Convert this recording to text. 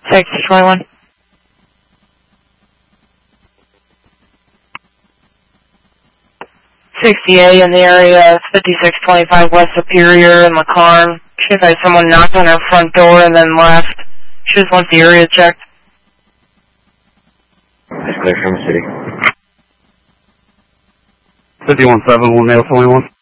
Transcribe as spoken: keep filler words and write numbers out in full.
six twenty-one. sixty-eight in the area, fifty-six twenty-five West Superior in McLaren. She had someone knocked on her front door and then left. She just wants the area checked. That's clear from the city. fifty-one seven, one male twenty-one.